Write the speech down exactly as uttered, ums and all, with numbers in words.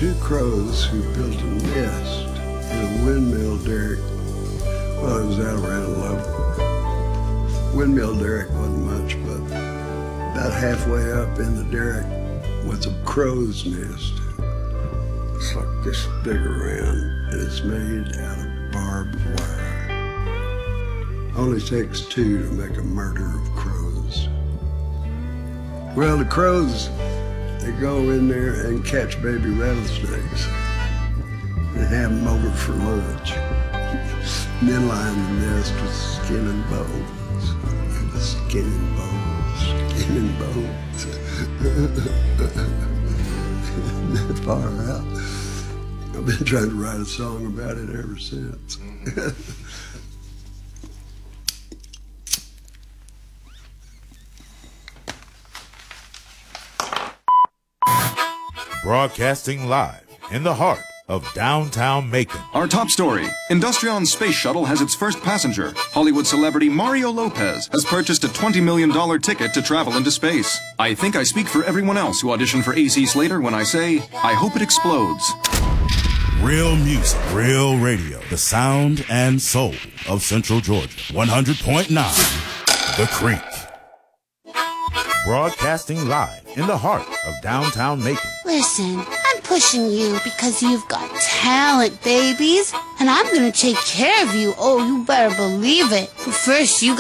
two crows who built a nest in a windmill derrick. Well, it was out around eleven. Windmill derrick wasn't much, but about halfway up in the derrick was a crow's nest. It's like this big around, and it's made out of barbed wire. Only takes two to make a murder of crows. Well, the crows, they go in there and catch baby rattlesnakes and have them over for lunch. And then line the nest with skin and bones. Skin and bones, skin and bones. That far out. I've been trying to write a song about it ever since. Broadcasting live in the heart of downtown Macon. Our top story. Industrion Space Shuttle has its first passenger. Hollywood celebrity Mario Lopez has purchased a twenty million dollars ticket to travel into space. I think I speak for everyone else who auditioned for A C Slater when I say, I hope it explodes. Real music, real radio. The sound and soul of Central Georgia. one hundred point nine, The Creek. Broadcasting live in the heart of downtown Macon. Listen, I'm pushing you because you've got talent, babies. And I'm gonna take care of you. Oh, you better believe it. But first, you